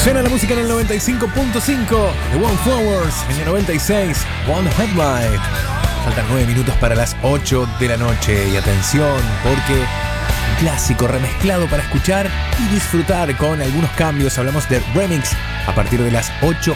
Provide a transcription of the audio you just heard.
Suena la música en el 95.5 de One Flowers, en el 96 One Headlight. Faltan 9 minutos para las 8 de la noche y atención porque un clásico remezclado para escuchar y disfrutar con algunos cambios. Hablamos de remix a partir de las 8